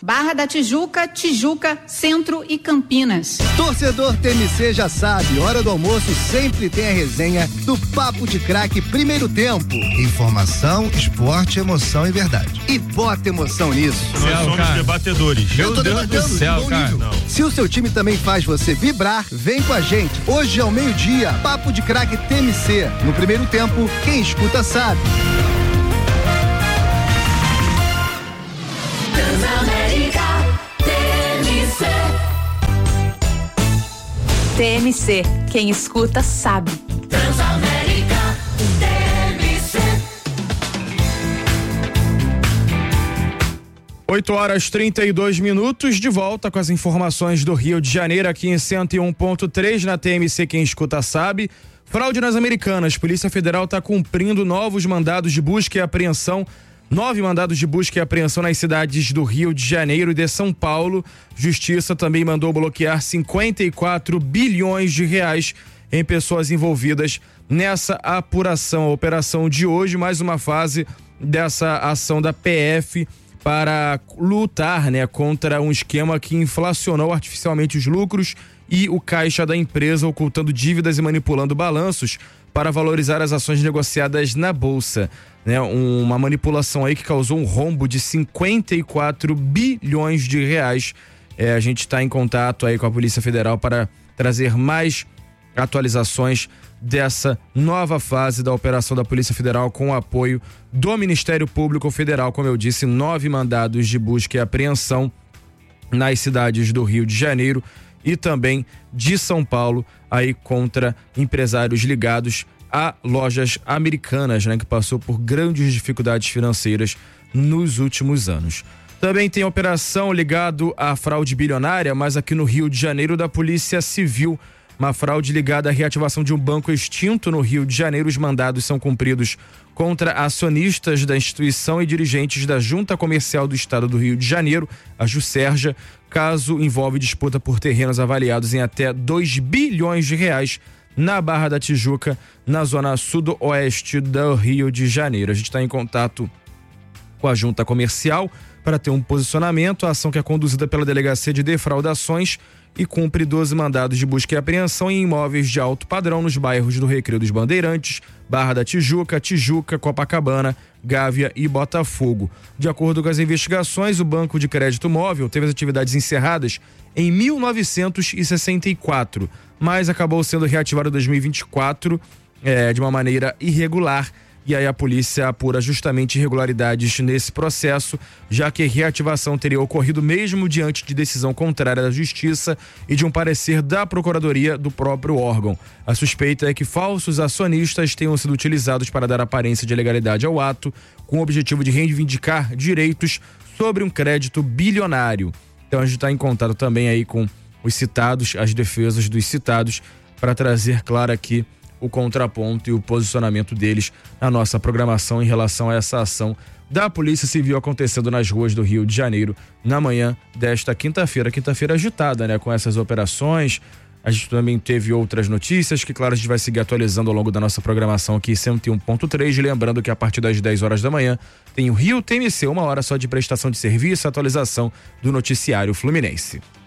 Barra da Tijuca, Tijuca, Centro e Campinas. Torcedor TMC já sabe, hora do almoço sempre tem a resenha do Papo de Craque Primeiro Tempo. Informação, esporte, emoção e verdade. E bota emoção nisso. Nós somos debatedores. Eu tô debatendo do céu, cara. Se o seu time também faz você vibrar, vem com a gente. Hoje ao meio-dia, Papo de Craque TMC. No Primeiro Tempo, quem escuta sabe. TMC, quem escuta sabe. Transamérica TMC. 8h32, de volta com as informações do Rio de Janeiro, aqui em 101.3 na TMC, quem escuta sabe. Fraude nas Americanas, Polícia Federal está cumprindo novos mandados de busca e apreensão. 9 mandados de busca e apreensão nas cidades do Rio de Janeiro e de São Paulo. Justiça também mandou bloquear 54 bilhões de reais em pessoas envolvidas nessa apuração. A operação de hoje, mais uma fase dessa ação da PF para lutar, contra um esquema que inflacionou artificialmente os lucros e o caixa da empresa, ocultando dívidas e manipulando balanços para valorizar as ações negociadas na Bolsa. Uma manipulação aí que causou um rombo de 54 bilhões de reais. A gente está em contato aí com a Polícia Federal para trazer mais atualizações dessa nova fase da operação da Polícia Federal com o apoio do Ministério Público Federal. Como eu disse, 9 mandados de busca e apreensão nas cidades do Rio de Janeiro e também de São Paulo, aí contra empresários ligados a lojas americanas, que passou por grandes dificuldades financeiras nos últimos anos. Também tem operação ligado à fraude bilionária, mas aqui no Rio de Janeiro, da Polícia Civil. Uma fraude ligada à reativação de um banco extinto no Rio de Janeiro. Os mandados são cumpridos contra acionistas da instituição e dirigentes da Junta Comercial do Estado do Rio de Janeiro, a Juscerja. Caso envolve disputa por terrenos avaliados em até 2 bilhões de reais na Barra da Tijuca, na zona sudoeste do Rio de Janeiro. A gente está em contato com a Junta Comercial para ter um posicionamento. A ação que é conduzida pela Delegacia de Defraudações e cumpre 12 mandados de busca e apreensão em imóveis de alto padrão nos bairros do Recreio dos Bandeirantes, Barra da Tijuca, Tijuca, Copacabana, Gávea e Botafogo. De acordo com as investigações, o Banco de Crédito Móvel teve as atividades encerradas em 1964, mas acabou sendo reativado em 2024 de uma maneira irregular. E aí a polícia apura justamente irregularidades nesse processo, já que a reativação teria ocorrido mesmo diante de decisão contrária da Justiça e de um parecer da Procuradoria do próprio órgão. A suspeita é que falsos acionistas tenham sido utilizados para dar aparência de legalidade ao ato, com o objetivo de reivindicar direitos sobre um crédito bilionário. Então a gente está em contato também aí com os citados, as defesas dos citados, para trazer claro aqui o contraponto e o posicionamento deles na nossa programação em relação a essa ação da Polícia Civil acontecendo nas ruas do Rio de Janeiro na manhã desta quinta-feira agitada, com essas operações. A gente também teve outras notícias que, claro, a gente vai seguir atualizando ao longo da nossa programação aqui 101.3, lembrando que a partir das 10 horas da manhã tem o Rio TMC, 1 hora só de prestação de serviço, atualização do noticiário fluminense.